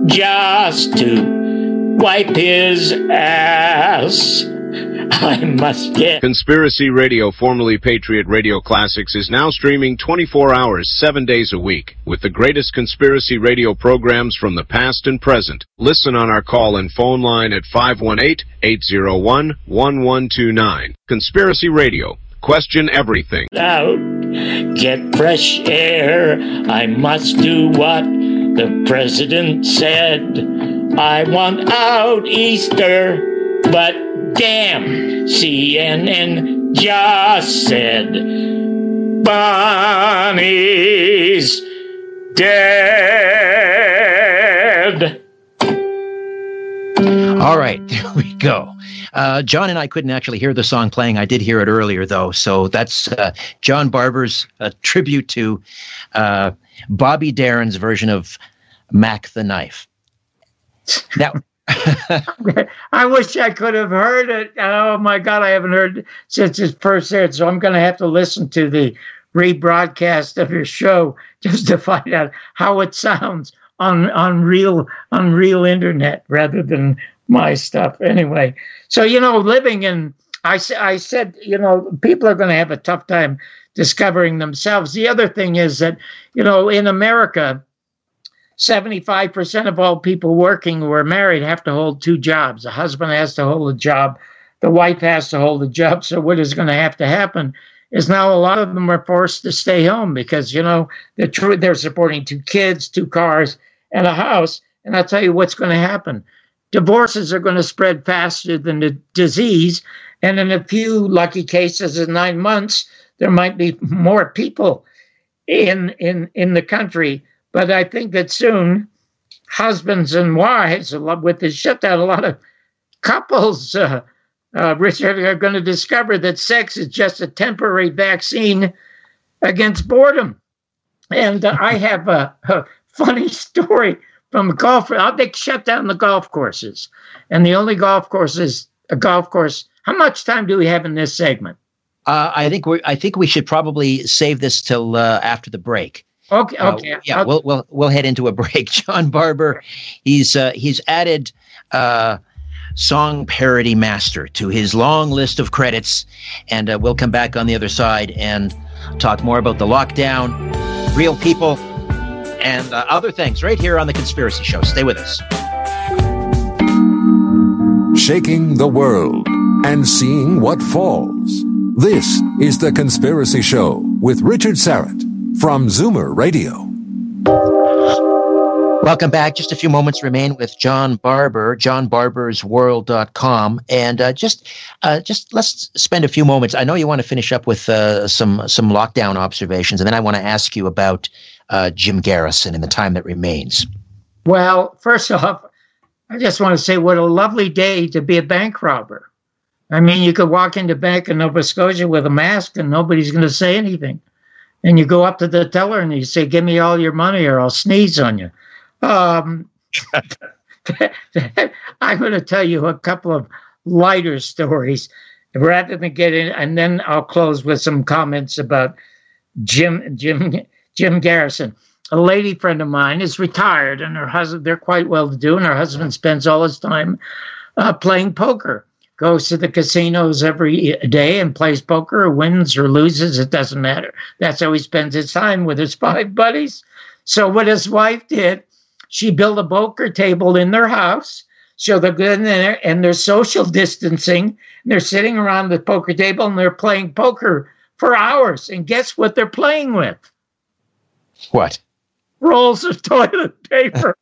just to wipe his ass. I must get... Conspiracy Radio, formerly Patriot Radio Classics, is now streaming 24 hours, 7 days a week, with the greatest conspiracy radio programs from the past and present. Listen on our call and phone line at 518-801-1129. Conspiracy Radio. Question everything. Out, get fresh air. I must do what the president said. I want out Easter, but damn, CNN just said Bonnie's dead. All right, there we go. John and I couldn't actually hear the song playing. I did hear it earlier, though. So that's John Barber's tribute to Bobby Darin's version of Mac the Knife. Now, I wish I could have heard it. Oh, my God, I haven't heard it since it first aired. So I'm going to have to listen to the rebroadcast of your show just to find out how it sounds on real internet rather than my stuff. Anyway, so, living in, I said, people are going to have a tough time discovering themselves. The other thing is that, in America, 75% of all people working who are married have to hold two jobs. The husband has to hold a job. The wife has to hold a job. So what is going to happen is now a lot of them are forced to stay home because, they're supporting two kids, two cars, and a house. And I'll tell you what's going to happen. Divorces are going to spread faster than the disease. And in a few lucky cases in 9 months, there might be more people in the country. But I think that soon, husbands and wives, with the shutdown, a lot of couples, Richard, are going to discover that sex is just a temporary vaccine against boredom. And I have a funny story from a golfer. They shut down the golf courses. And the only golf course is a golf course. How much time do we have in this segment? I think we should probably save this till after the break. Okay. Yeah, we'll head into a break. John Barber, he's added song parody master to his long list of credits, and we'll come back on the other side and talk more about the lockdown, real people, and other things right here on The Conspiracy Show. Stay with us. Shaking the world and seeing what falls. This is The Conspiracy Show with Richard Syrett from Zoomer Radio. Welcome back. Just a few moments remain with John Barber, johnbarbersworld.com. And just let's spend a few moments. I know you want to finish up with some lockdown observations, and then I want to ask you about Jim Garrison in the time that remains. Well, first off, I just want to say what a lovely day to be a bank robber. I mean, you could walk into a bank in Nova Scotia with a mask and nobody's going to say anything. And you go up to the teller and you say, give me all your money or I'll sneeze on you. I'm going to tell you a couple of lighter stories rather than get in. And then I'll close with some comments about Jim Garrison. A lady friend of mine is retired and her husband, they're quite well-to-do, and her husband spends all his time playing poker. Goes to the casinos every day and plays poker, or wins or loses, it doesn't matter. That's how he spends his time with his 5 buddies. So what his wife did, she built a poker table in their house. So they're good in there and they're social distancing. And they're sitting around the poker table and they're playing poker for hours. And guess what they're playing with? What? Rolls of toilet paper.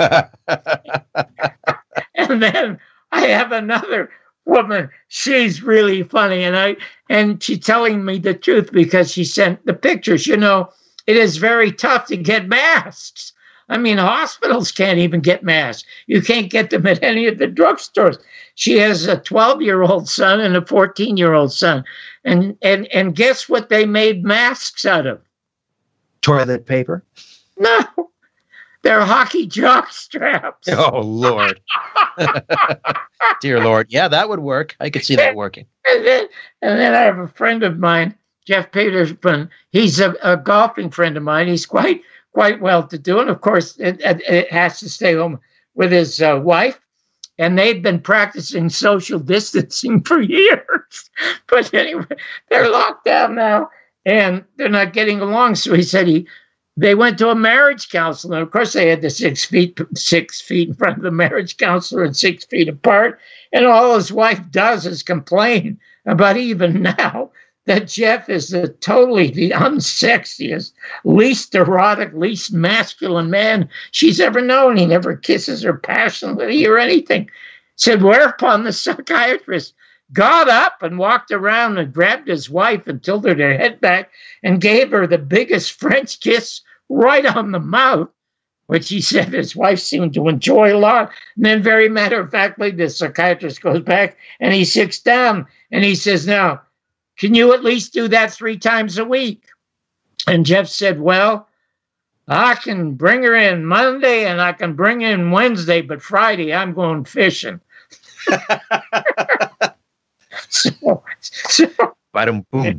And then I have another woman. She's really funny. And she's telling me the truth because she sent the pictures. You know, it is very tough to get masks. I mean, hospitals can't even get masks. You can't get them at any of the drugstores. She has a 12-year-old son and a 14-year-old son. And guess what they made masks out of? Toilet paper? No. They're hockey jock straps. Oh, Lord. Dear Lord. Yeah, that would work. I could see that working. And then I have a friend of mine, Jeff Peterson. He's a golfing friend of mine. He's quite well-to-do. And, of course, it has to stay home with his wife, and they've been practicing social distancing for years. But anyway, they're locked down now, and they're not getting along. So he said they went to a marriage counselor. Of course, they had the 6 feet in front of the marriage counselor and 6 feet apart. And all his wife does is complain about even now that Jeff is totally the unsexiest, least erotic, least masculine man she's ever known. He never kisses her passionately or anything. Said, whereupon the psychiatrist got up and walked around and grabbed his wife and tilted her head back and gave her the biggest French kiss right on the mouth, which he said his wife seemed to enjoy a lot. And then very matter-of-factly, the psychiatrist goes back and he sits down and he says, now, can you at least do that 3 times a week? And Jeff said, well, I can bring her in Monday and I can bring her in Wednesday, but Friday I'm going fishing. So boom.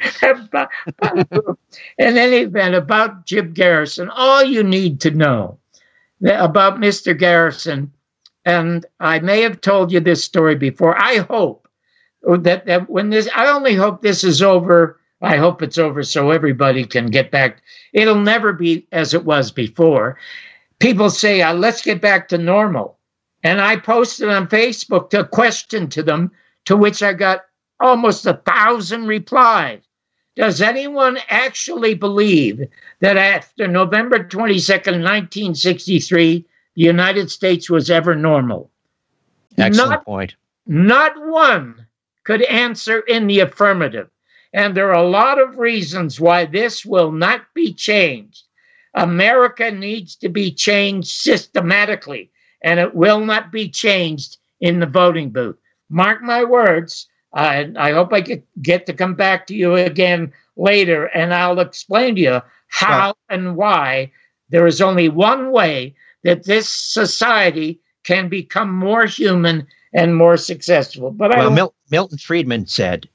In any event, about Jim Garrison, all you need to know about Mr. Garrison, and I may have told you this story before, I hope that when this, I only hope this is over. I hope it's over so everybody can get back. It'll never be as it was before. People say, let's get back to normal. And I posted on Facebook a question to them, to which I got almost 1,000 replies. Does anyone actually believe that after November 22nd, 1963, the United States was ever normal? Excellent point. Not one could answer in the affirmative. And there are a lot of reasons why this will not be changed. America needs to be changed systematically, and it will not be changed in the voting booth. Mark my words. I hope I get to come back to you again later, and I'll explain to you how and why there is only one way that this society can become more human and more successful. But Milton Friedman said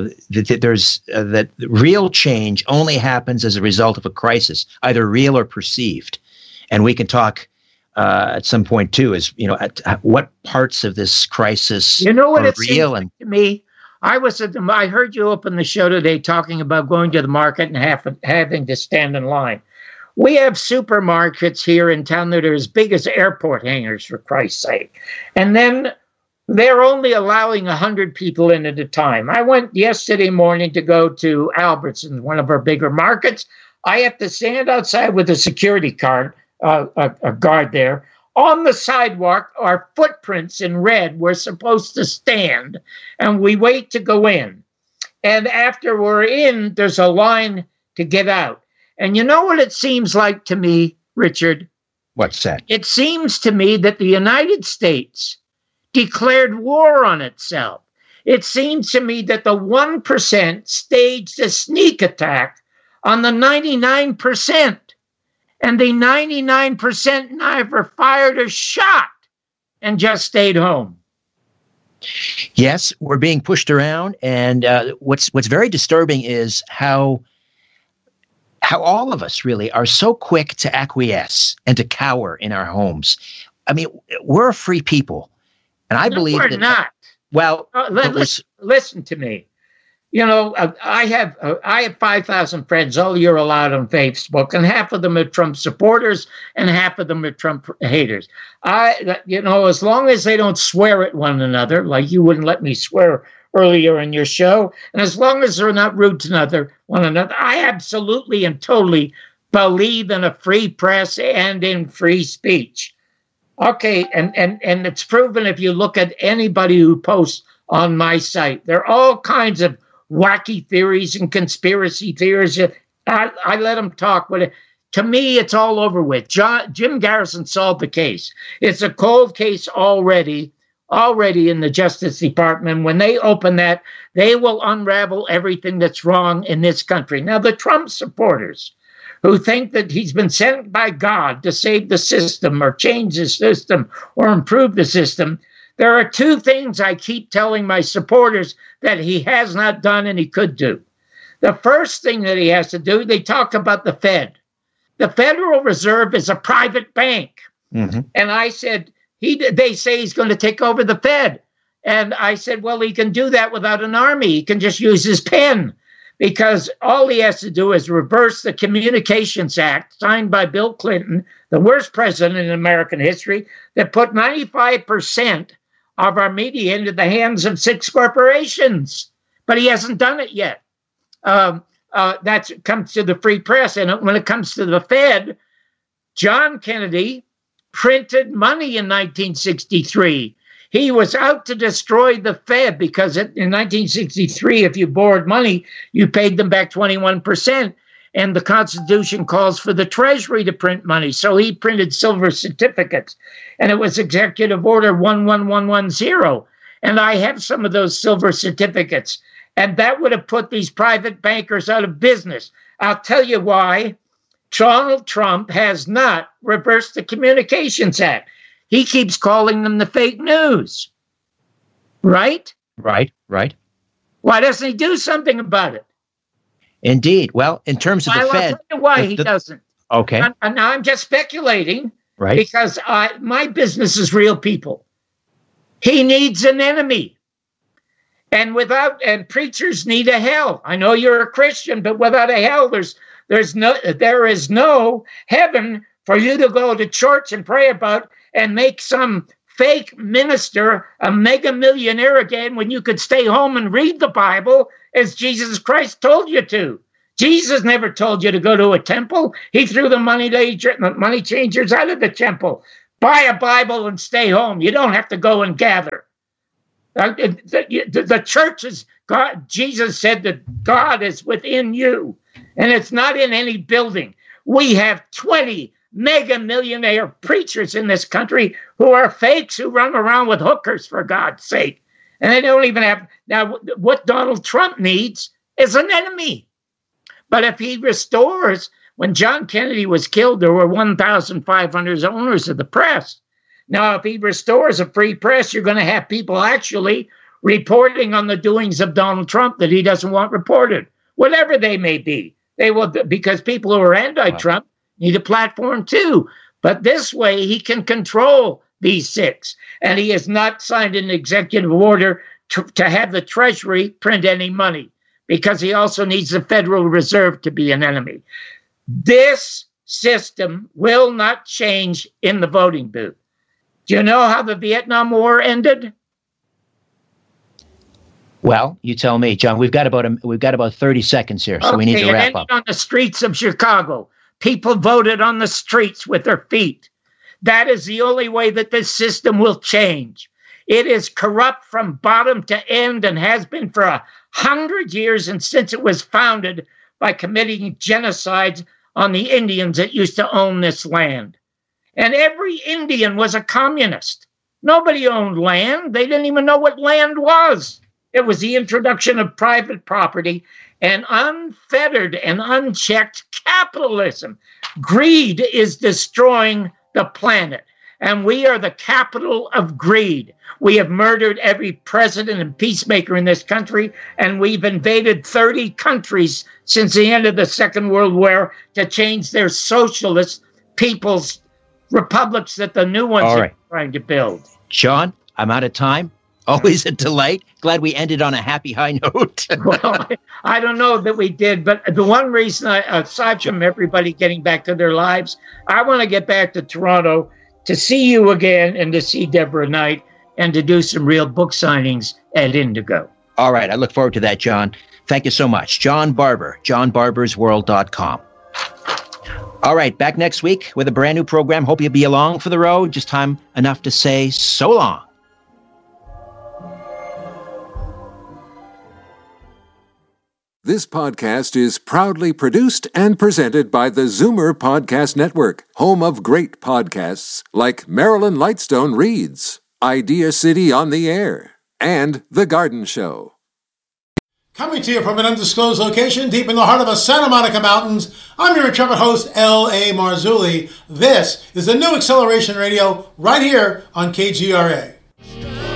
that real change only happens as a result of a crisis, either real or perceived. And we can talk at some point too, is at what parts of this crisis are real and to me. I heard you open the show today talking about going to the market and having to stand in line. We have supermarkets here in town that are as big as airport hangars, for Christ's sake. And then they're only allowing 100 people in at a time. I went yesterday morning to go to Albertsons, one of our bigger markets. I have to stand outside with a security guard, a guard there. On the sidewalk are footprints in red. We're supposed to stand, and we wait to go in. And after we're in, there's a line to get out. And you know what it seems like to me, Richard? What's that? It seems to me that the United States declared war on itself. It seems to me that the 1% staged a sneak attack on the 99%. And the 99% never fired a shot and just stayed home. Yes, we're being pushed around. And what's very disturbing is how all of us really are so quick to acquiesce and to cower in our homes. I mean, we're a free people. And I believe we're that. Not. Well, listen to me. I have 5,000 friends. All you're allowed on Facebook, and half of them are Trump supporters, and half of them are Trump haters. As long as they don't swear at one another, like you wouldn't let me swear earlier in your show, and as long as they're not rude to one another, I absolutely and totally believe in a free press and in free speech. Okay, and it's proven if you look at anybody who posts on my site. There are all kinds of wacky theories and conspiracy theories. I let them talk, but to me, it's all over with. Jim Garrison solved the case. It's a cold case already in the Justice Department. When they open that, they will unravel everything that's wrong in this country. Now, the Trump supporters who think that he's been sent by God to save the system or change the system or improve the system, there are 2 things I keep telling my supporters that he has not done and he could do. The first thing that he has to do, they talk about the Fed. The Federal Reserve is a private bank. Mm-hmm. And I said, they say he's going to take over the Fed. And I said, well, he can do that without an army. He can just use his pen, because all he has to do is reverse the Communications Act signed by Bill Clinton, the worst president in American history, that put 95% of our media into the hands of 6 corporations. But he hasn't done it yet. That comes to the free press. And when it comes to the Fed, John Kennedy printed money in 1963. He was out to destroy the Fed because in 1963, if you borrowed money, you paid them back 21%. And the Constitution calls for the Treasury to print money. So he printed silver certificates. And it was Executive Order 11110. And I have some of those silver certificates. And that would have put these private bankers out of business. I'll tell you why. Donald Trump has not reversed the Communications Act. He keeps calling them the fake news. Right? Right. Why doesn't he do something about it? Indeed. Well, in terms of the Fed. I'll tell you why he doesn't. Okay. Now I'm just speculating. Right. Because my business is real people. He needs an enemy. And preachers need a hell. I know you're a Christian, but without a hell, there is no heaven for you to go to church and pray about and make some fake minister a mega millionaire again when you could stay home and read the Bible as Jesus Christ told you to. Jesus never told you to go to a temple. He threw the money changers out of the temple. Buy a Bible and stay home. You don't have to go and gather. The church is God. Jesus said that God is within you, and it's not in any building. We have 20 mega millionaire preachers in this country who are fakes who run around with hookers, for God's sake. And they don't even have. Now, what Donald Trump needs is an enemy. But if he restores, when John Kennedy was killed, there were 1,500 owners of the press. Now, if he restores a free press, you're going to have people actually reporting on the doings of Donald Trump that he doesn't want reported, whatever they may be. They will, because people who are anti-Trump need a platform too. But this way, he can control these 6. And he has not signed an executive order to have the Treasury print any money, because he also needs the Federal Reserve to be an enemy. This system will not change in the voting booth. Do you know how the Vietnam War ended? Well, you tell me, John. We've got about 30 seconds here, so we need to wrap up. On the streets of Chicago, people voted on the streets with their feet. That is the only way that this system will change. It is corrupt from bottom to end and has been for 100 years, and since it was founded by committing genocides on the Indians that used to own this land. And every Indian was a communist. Nobody owned land. They didn't even know what land was. It was the introduction of private property and unfettered and unchecked capitalism. Greed is destroying the planet, and we are the capital of greed. We have murdered every president and peacemaker in this country, and we've invaded 30 countries since the end of the Second World War to change their socialist people's republics that the new ones are trying to build. John, I'm out of time. Always a delight. Glad we ended on a happy high note. Well, I don't know that we did, but the one reason, aside from everybody getting back to their lives, I want to get back to Toronto to see you again and to see Deborah Knight and to do some real book signings at Indigo. All right. I look forward to that, John. Thank you so much. John Barber, johnbarbersworld.com. All right, back next week with a brand new program. Hope you'll be along for the road. Just time enough to say so long. This podcast is proudly produced and presented by the Zoomer Podcast Network, home of great podcasts like Marilyn Lightstone Reads, Idea City on the Air, and The Garden Show. Coming to you from an undisclosed location deep in the heart of the Santa Monica Mountains, I'm your intrepid host, L.A. Marzulli. This is the new Acceleration Radio right here on KGRA.